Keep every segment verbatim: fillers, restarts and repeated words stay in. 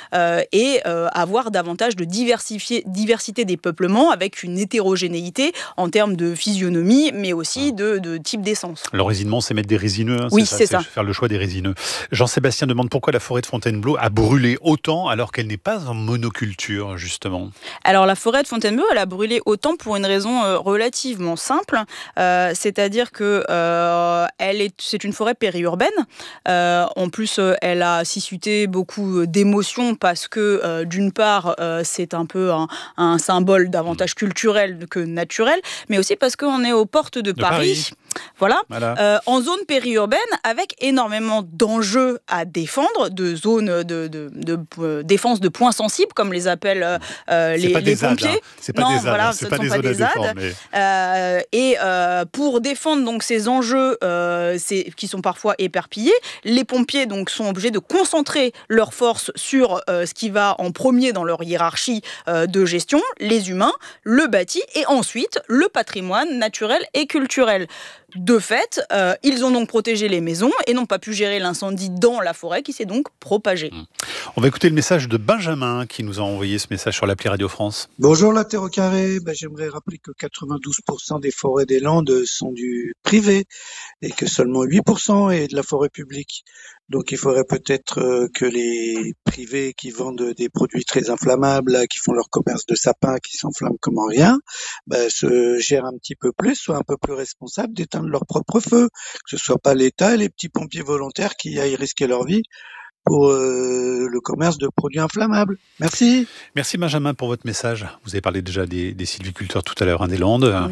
euh, et euh, avoir davantage de diversifier, diversité des peuplements avec une hétérogénéité en termes de physionomie, mais aussi de, de type d'essence. Le résinement, c'est mettre des résineux, hein, Oui, c'est ça, c'est c'est ça. faire le choix des résineux. Jean-Sébastien demande pourquoi la forêt de Fontainebleau a brûlé autant alors qu'elle n'est pas en monoculture, justement. Alors la forêt de Fontainebleau, elle a brûlé autant pour une raison euh, relativement simple, euh, c'est-à-dire que euh, elle est, c'est une forêt périurbaine. Euh, en plus, euh, elle a suscité beaucoup d'émotions parce que euh, d'une part, euh, c'est un peu un, un symbole davantage culturel que naturel, mais aussi parce qu'on est aux portes de, De Paris. Paris. Voilà, Voilà. Euh, en zone périurbaine, avec énormément d'enjeux à défendre, de zones de, de, de, de euh, défense de points sensibles, comme les appellent euh, c'est les, pas les des pompiers. Z A D, hein. C'est pas non, des Z A D, voilà, hein. ce C'est ne pas sont des pas zones à des Z A D. défendre. Mais... Euh, et euh, pour défendre donc ces enjeux euh, c'est, qui sont parfois éparpillés, les pompiers donc sont obligés de concentrer leurs forces sur euh, ce qui va en premier dans leur hiérarchie euh, de gestion, les humains, le bâti et ensuite le patrimoine naturel et culturel. De fait, euh, ils ont donc protégé les maisons et n'ont pas pu gérer l'incendie dans la forêt qui s'est donc propagée. On va écouter le message de Benjamin qui nous a envoyé ce message sur l'appli Radio France. Bonjour la Terre au carré, ben, j'aimerais rappeler que quatre-vingt-douze pour cent des forêts des Landes sont du privé et que seulement huit pour cent est de la forêt publique. Donc il faudrait peut-être euh, que les privés qui vendent des produits très inflammables, là, qui font leur commerce de sapins, qui s'enflamment comme en rien, ben, se gèrent un petit peu plus, soient un peu plus responsables d'éteindre leur propre feu. Que ce soit pas l'État et les petits pompiers volontaires qui aillent risquer leur vie pour euh, le commerce de produits inflammables. Merci. Merci Benjamin pour votre message. Vous avez parlé déjà des, des sylviculteurs tout à l'heure, hein, des Landes. Oui.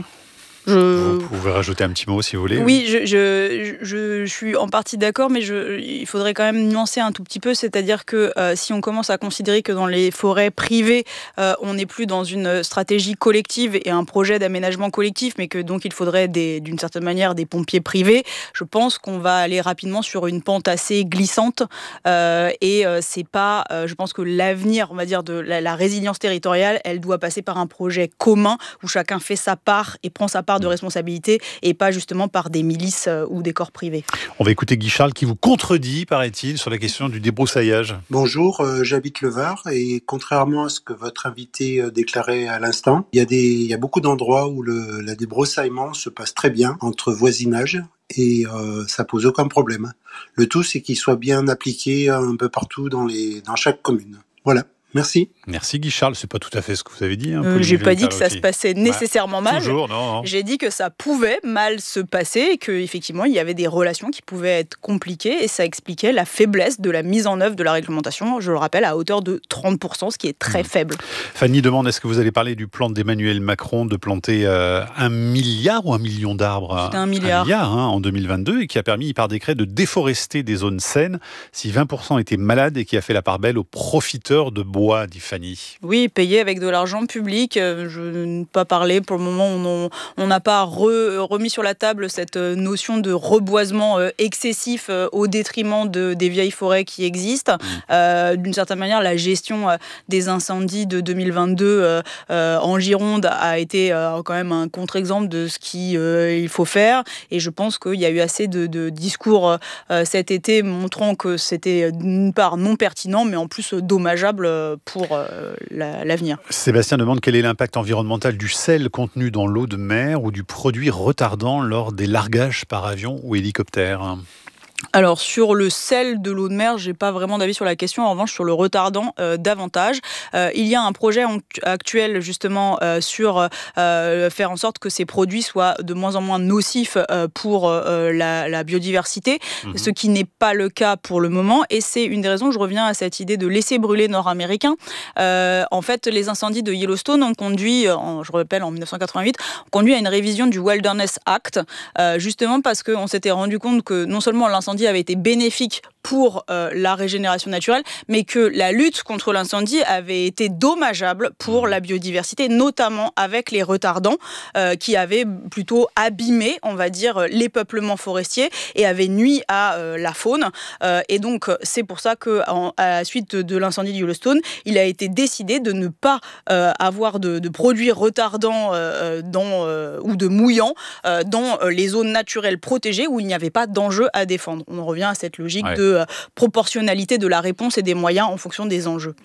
Je... Vous pouvez rajouter un petit mot si vous voulez. Oui, je, je, je, je suis en partie d'accord, mais je, il faudrait quand même nuancer un tout petit peu, c'est-à-dire que euh, si on commence à considérer que dans les forêts privées, euh, on n'est plus dans une stratégie collective et un projet d'aménagement collectif, mais que donc il faudrait des, d'une certaine manière des pompiers privés, je pense qu'on va aller rapidement sur une pente assez glissante euh, et euh, c'est pas, euh, je pense que l'avenir, on va dire, de la, la résilience territoriale, elle doit passer par un projet commun où chacun fait sa part et prend sa part de responsabilité et pas justement par des milices ou des corps privés. On va écouter Guy Charles qui vous contredit, paraît-il, sur la question du débroussaillage. Bonjour, euh, j'habite le Var et contrairement à ce que votre invité euh, déclarait à l'instant, il y a des, il y a beaucoup d'endroits où le, le débroussaillement se passe très bien entre voisinage et euh, ça pose aucun problème. Le tout, c'est qu'il soit bien appliqué un peu partout dans les, dans chaque commune. Voilà. Merci. Merci Guy Charles, c'est pas tout à fait ce que vous avez dit. Hein, euh, j'ai pas dit que ça se passait nécessairement bah, mal. Toujours, non, non. J'ai dit que ça pouvait mal se passer et qu'effectivement il y avait des relations qui pouvaient être compliquées et ça expliquait la faiblesse de la mise en œuvre de la réglementation, je le rappelle, à hauteur de trente pour cent, ce qui est très mmh. faible. Fanny demande, est-ce que vous allez parler du plan d'Emmanuel Macron de planter euh, un milliard ou un million d'arbres C'était un milliard. Un milliard hein, en deux mille vingt-deux et qui a permis par décret de déforester des zones saines si vingt pour cent étaient malades et qui a fait la part belle aux profiteurs de bois, dit Fanny. Oui, payé avec de l'argent public. Je ne pas parler pour le moment. On n'a pas re, remis sur la table cette notion de reboisement excessif au détriment de, des vieilles forêts qui existent. Mmh. Euh, d'une certaine manière, la gestion des incendies de deux mille vingt-deux euh, euh, en Gironde a été euh, quand même un contre-exemple de ce qu'il euh, faut faire. Et je pense qu'il y a eu assez de, de discours euh, cet été montrant que c'était d'une part non pertinent, mais en plus dommageable pour euh, l'avenir. Sébastien demande quel est l'impact environnemental du sel contenu dans l'eau de mer ou du produit retardant lors des largages par avion ou hélicoptère. Alors, sur le sel de l'eau de mer, je n'ai pas vraiment d'avis sur la question. En revanche, sur le retardant, euh, davantage. Euh, il y a un projet actuel, justement, euh, sur euh, faire en sorte que ces produits soient de moins en moins nocifs euh, pour euh, la, la biodiversité, mmh. ce qui n'est pas le cas pour le moment. Et c'est une des raisons, je reviens à cette idée de laisser brûler nord-américain. Euh, en fait, les incendies de Yellowstone ont conduit, en, je rappelle, en dix-neuf cent quatre-vingt-huit, ont conduit à une révision du Wilderness Act, euh, justement parce qu'on s'était rendu compte que non seulement l'incendie avait été bénéfique pour euh, la régénération naturelle, mais que la lutte contre l'incendie avait été dommageable pour la biodiversité, notamment avec les retardants euh, qui avaient plutôt abîmé, on va dire, les peuplements forestiers et avaient nuit à euh, la faune. Euh, et donc, c'est pour ça qu'à la suite de l'incendie de Yellowstone, il a été décidé de ne pas euh, avoir de, de produits retardants euh, dans, euh, ou de mouillants euh, dans les zones naturelles protégées où il n'y avait pas d'enjeu à défendre. On en revient à cette logique ouais. de proportionnalité de la réponse et des moyens en fonction des enjeux.